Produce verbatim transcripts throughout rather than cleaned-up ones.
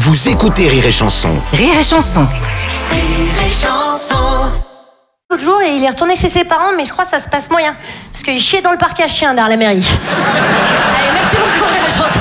Vous écoutez Rire et Chanson. Rire et Chanson. Rire et Chanson. L'autre jour, et il est retourné chez ses parents, mais je crois que ça se passe moyen. Parce qu'il chiait dans le parc à chiens derrière la mairie. Allez, merci beaucoup, Rire et Chanson.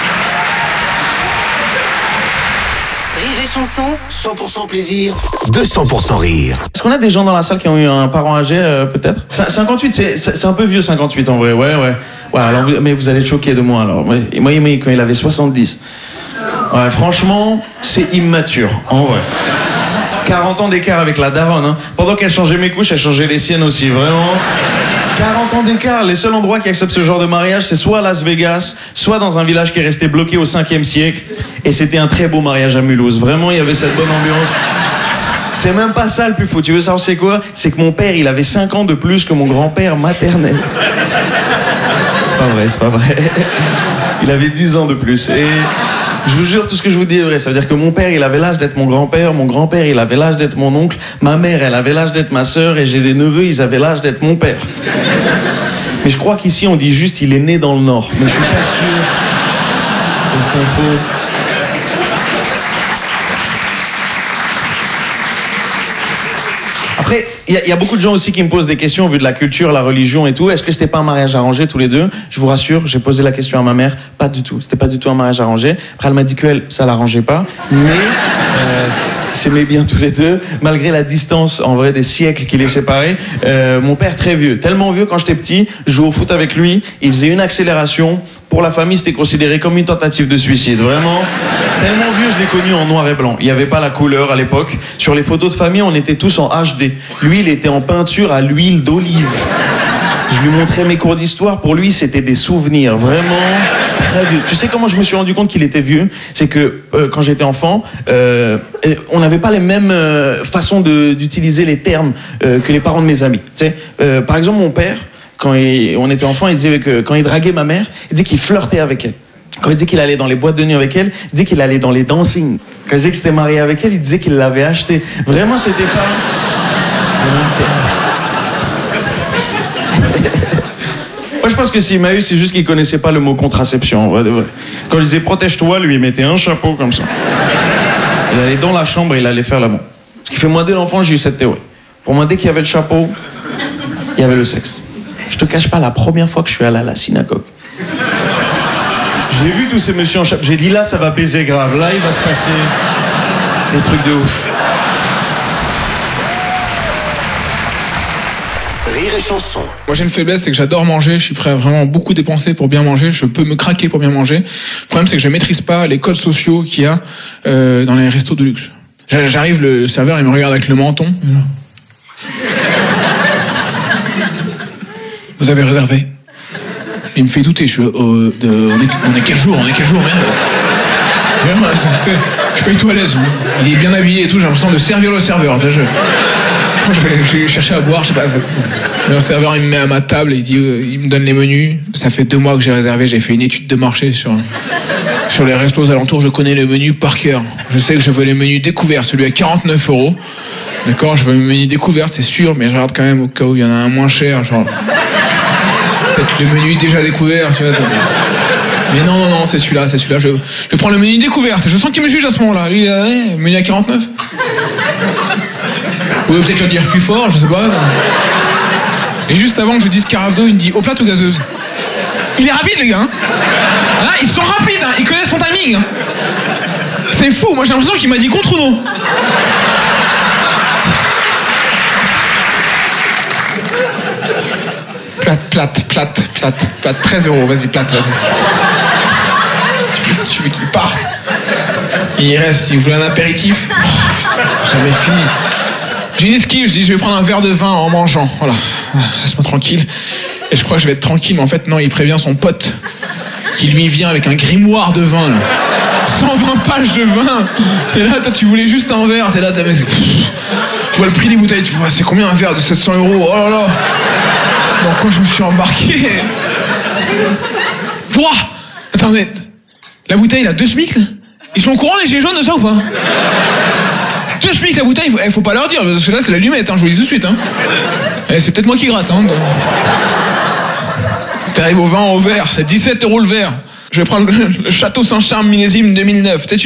Rire et Chanson. cent pour cent plaisir, deux cents pour cent rire. Est-ce qu'on a des gens dans la salle qui ont eu un parent âgé, euh, peut-être? cinquante-huit, c'est, c'est un peu vieux, cinquante-huit, en vrai, ouais, ouais. Ouais, alors, vous- mais vous allez être choqués de moi, alors. Moi, moi, il m'a eu quand il avait soixante-dix. Ouais, franchement, c'est immature, en vrai. quarante ans d'écart avec la daronne, hein. Pendant qu'elle changeait mes couches, elle changeait les siennes aussi, vraiment. quarante ans d'écart, les seuls endroits qui acceptent ce genre de mariage, c'est soit à Las Vegas, soit dans un village qui est resté bloqué au cinquième siècle. Et c'était un très beau mariage à Mulhouse. Vraiment, il y avait cette bonne ambiance. C'est même pas ça le plus fou. Tu veux savoir c'est quoi? C'est que mon père, il avait cinq ans de plus que mon grand-père maternel. C'est pas vrai, c'est pas vrai. Il avait dix ans de plus. Et je vous jure, tout ce que je vous dis est vrai. Ça veut dire que mon père, il avait l'âge d'être mon grand-père. Mon grand-père, il avait l'âge d'être mon oncle. Ma mère, elle avait l'âge d'être ma sœur. Et j'ai des neveux, ils avaient l'âge d'être mon père. Mais je crois qu'ici, on dit juste il est né dans le Nord. Mais je suis pas sûr de cette info. Après, il y, a- y a beaucoup de gens aussi qui me posent des questions au vu de la culture, la religion et tout. Est-ce que c'était pas un mariage arrangé tous les deux? Je vous rassure, j'ai posé la question à ma mère. Pas du tout. C'était pas du tout un mariage arrangé. Après, elle m'a dit qu'elle, ça l'arrangeait pas. Mais euh, s'aimaient bien tous les deux, malgré la distance, en vrai, des siècles qui les séparaient. Euh, mon père, très vieux. Tellement vieux, quand j'étais petit, je jouais au foot avec lui. Il faisait une accélération. Pour la famille, c'était considéré comme une tentative de suicide. Vraiment. Tellement vieux, je l'ai connu en noir et blanc. Il n'y avait pas la couleur à l'époque. Sur les photos de famille, on était tous en H D. Lui, il était en peinture à l'huile d'olive. Je lui montrais mes cours d'histoire. Pour lui, c'était des souvenirs. Vraiment très vieux. Tu sais comment je me suis rendu compte qu'il était vieux? C'est que euh, quand j'étais enfant, euh, on n'avait pas les mêmes euh, façons de- d'utiliser les termes euh, que les parents de mes amis. Tu sais, euh, par exemple, mon père, quand il- on était enfant, il disait que quand il draguait ma mère, il disait qu'il flirtait avec elle. Quand il disait qu'il allait dans les boîtes de nuit avec elle, il disait qu'il allait dans les dancing. Quand il disait qu'il s'était marié avec elle, il disait qu'il l'avait acheté. Vraiment, c'était pas... Moi, je pense que s'il m'a eu, c'est juste qu'il connaissait pas le mot contraception, en vrai de vrai. Quand il disait protège-toi, lui, il mettait un chapeau comme ça. Il allait dans la chambre et il allait faire l'amour. Ce qui fait, moi, dès l'enfant, j'ai eu cette théorie. Pour moi, dès qu'il y avait le chapeau, il y avait le sexe. Je te cache pas, la première fois que je suis allé à la synagogue, j'ai vu tous ces messieurs en chapeau. J'ai dit, là, ça va baiser grave. Là, il va se passer des trucs de ouf. Rire et Chanson. Moi j'ai une faiblesse, c'est que j'adore manger, je suis prêt à vraiment beaucoup dépenser pour bien manger, je peux me craquer pour bien manger. Le problème c'est que je maîtrise pas les codes sociaux qu'il y a euh, dans les restos de luxe. J'a- J'arrive, le serveur il me regarde avec le menton. Et là. Vous avez réservé? Il me fait douter, je suis là, euh, de, on, est, on est quel jour, on est quel jour, merde. Tu vois, je suis pas du tout à l'aise. Il est bien habillé et tout, j'ai l'impression de servir le serveur. Je, je, je vais, je vais chercher à boire, je sais pas. Le serveur il me met à ma table et il dit, euh, il me donne les menus. Ça fait deux mois que j'ai réservé, j'ai fait une étude de marché sur, sur les restos aux alentours, je connais le menu par cœur. Je sais que je veux les menus découverts, celui à quarante-neuf euros. D'accord, je veux le menu découvert, c'est sûr, mais je regarde quand même au cas où il y en a un moins cher, genre. Peut-être le menu déjà découvert, tu vois. Mais non, non, non, c'est celui-là, c'est celui-là. Je, je prends le menu découverte. Je sens qu'il me juge à ce moment-là. Lui, il a, eh, menu à quarante-neuf. Ou peut-être le dire plus fort, je sais pas. Et juste avant que je dise carafe d'eau, il me dit eau plate ou gazeuse. Il est rapide, les gars. Hein. Hein, ils sont rapides, hein. Ils connaissent son timing. Hein. C'est fou, moi j'ai l'impression qu'il m'a dit contre ou non. Plate, plate, plate, plate, plate. treize euros, vas-y, plate, vas-y. Tu veux, tu veux qu'il parte. Il reste, il voulait un apéritif. Oh, putain, c'est jamais fini. J'ai une esquive, je dis je vais prendre un verre de vin en mangeant. Voilà, laisse-moi tranquille. Et je crois que je vais être tranquille, mais en fait non, il prévient son pote qui lui vient avec un grimoire de vin, là. cent vingt pages de vin. Et là, toi, tu voulais juste un verre. T'es là, t'as... Tu vois le prix des bouteilles, tu vois, c'est combien un verre de sept cents euros? Oh là là. Dans quoi je me suis embarqué? Toi! Attends, mais... La bouteille, là, deux SMIC, là? Ils sont au courant, les gilets jaunes, de ça, ou pas? Deux SMIC, la bouteille, faut, eh, faut pas leur dire, parce que là, c'est l'allumette, hein, je vous le dis tout de suite, hein. Eh, c'est peut-être moi qui gratte, hein. T'arrives au vin au verre, c'est dix-sept euros le verre. Je vais prendre le, le Château Saint-Charles millésime deux mille neuf. Tu sais, tu